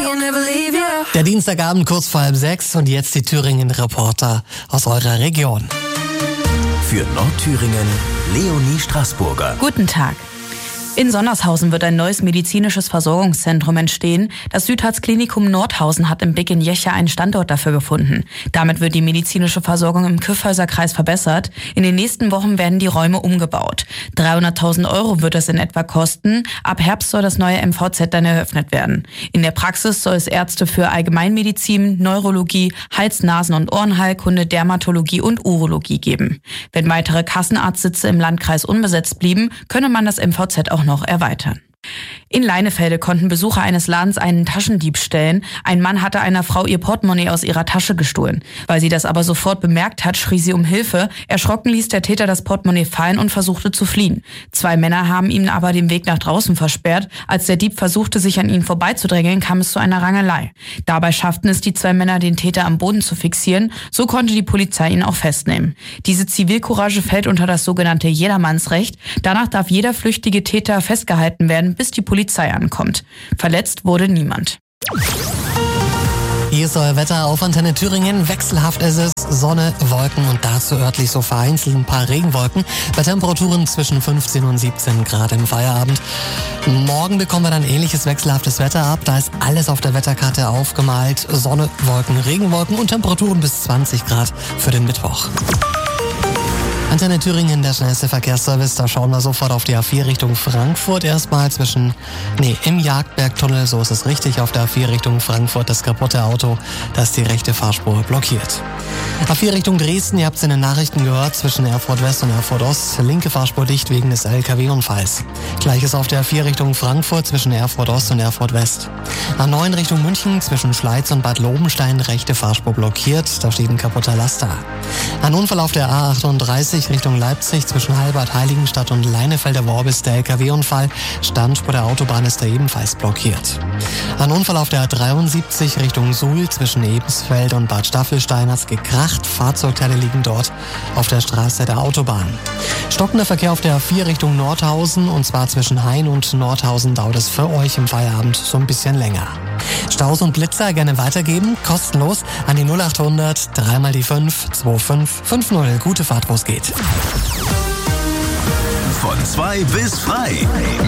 Der Dienstagabend kurz vor 5:30 und jetzt die Thüringen-Reporter aus eurer Region. Für Nordthüringen, Leonie Straßburger. Guten Tag. In Sonnershausen wird ein neues medizinisches Versorgungszentrum entstehen. Das Südharz-Klinikum Nordhausen hat im Big in Jecha einen Standort dafür gefunden. Damit wird die medizinische Versorgung im Kyffhäuser-Kreis verbessert. In den nächsten Wochen werden die Räume umgebaut. 300.000 € wird es in etwa kosten. Ab Herbst soll das neue MVZ dann eröffnet werden. In der Praxis soll es Ärzte für Allgemeinmedizin, Neurologie, Hals-, Nasen- und Ohrenheilkunde, Dermatologie und Urologie geben. Wenn weitere Kassenarztsitze im Landkreis unbesetzt blieben, könne man das MVZ auch noch erweitern. In Leinefelde konnten Besucher eines Ladens einen Taschendieb stellen. Ein Mann hatte einer Frau ihr Portemonnaie aus ihrer Tasche gestohlen. Weil sie das aber sofort bemerkt hat, schrie sie um Hilfe. Erschrocken ließ der Täter das Portemonnaie fallen und versuchte zu fliehen. 2 Männer haben ihm aber den Weg nach draußen versperrt. Als der Dieb versuchte, sich an ihnen vorbeizudrängeln, kam es zu einer Rangelei. Dabei schafften es die 2 Männer, den Täter am Boden zu fixieren. So konnte die Polizei ihn auch festnehmen. Diese Zivilcourage fällt unter das sogenannte Jedermannsrecht. Danach darf jeder flüchtige Täter festgehalten werden, bis die Polizei ankommt. Verletzt wurde niemand. Hier ist euer Wetter auf Antenne Thüringen. Wechselhaft ist es. Sonne, Wolken und dazu örtlich so vereinzelt ein paar Regenwolken. Bei Temperaturen zwischen 15 und 17 Grad im Feierabend. Morgen bekommen wir dann ähnliches wechselhaftes Wetter ab. Da ist alles auf der Wetterkarte aufgemalt. Sonne, Wolken, Regenwolken und Temperaturen bis 20 Grad für den Mittwoch. Antenne Thüringen, der schnellste Verkehrsservice. Da schauen wir sofort auf die A4 Richtung Frankfurt. Erstmal im Jagdbergtunnel, so ist es richtig, auf der A4 Richtung Frankfurt das kaputte Auto, das die rechte Fahrspur blockiert. A4 Richtung Dresden, ihr habt es in den Nachrichten gehört, zwischen Erfurt West und Erfurt Ost, linke Fahrspur dicht wegen des LKW-Unfalls. Gleiches auf der A4 Richtung Frankfurt zwischen Erfurt Ost und Erfurt West. A9 Richtung München zwischen Schleiz und Bad Lobenstein, rechte Fahrspur blockiert, da steht ein kaputter Laster. Ein Unfall auf der A38 Richtung Leipzig zwischen Halbert, Heiligenstadt und Leinefelder Worbis, der LKW-Unfall. Standspur der Autobahn ist da ebenfalls blockiert. Ein Unfall auf der A73 Richtung Suhl zwischen Ebensfeld und Bad Staffelstein hat's gekracht. Fahrzeugteile liegen dort auf der Straße der Autobahn. Stockender Verkehr auf der A4 Richtung Nordhausen und zwar zwischen Hain und Nordhausen dauert es für euch im Feierabend so ein bisschen länger. Staus und Blitzer gerne weitergeben, kostenlos an die 0800 3 die 5 2550. Gute Fahrt, wo es geht. Von 2 bis frei.